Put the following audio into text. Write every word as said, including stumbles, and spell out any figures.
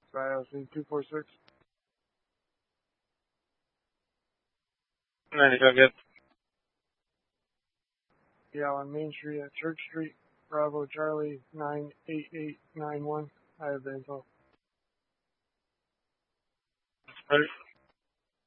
I L C two four six. ninety-five, good. Yeah, on Main Street at Church Street, Bravo Charlie nine eight eight nine one. I have the info. Right.